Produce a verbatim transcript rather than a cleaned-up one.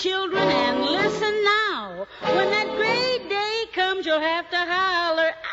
Children, and listen now. When that great day comes, you'll have to holler